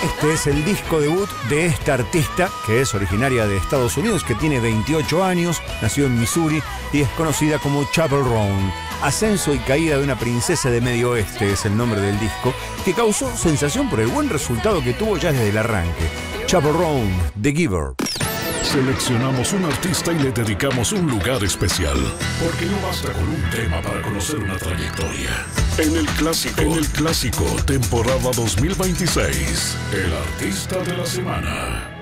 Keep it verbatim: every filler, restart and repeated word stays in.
Este es el disco debut de esta artista, que es originaria de Estados Unidos, que tiene veintiocho años, nació en Missouri y es conocida como Chappell Roan. Ascenso y caída de una princesa de Medio Oeste es el nombre del disco, que causó sensación por el buen resultado que tuvo ya desde el arranque. Chappell Roan, The Giver. Seleccionamos un artista y le dedicamos un lugar especial, porque no basta con un tema para conocer una trayectoria. En el clásico, en el clásico, temporada dos mil veintiséis, el artista de la semana.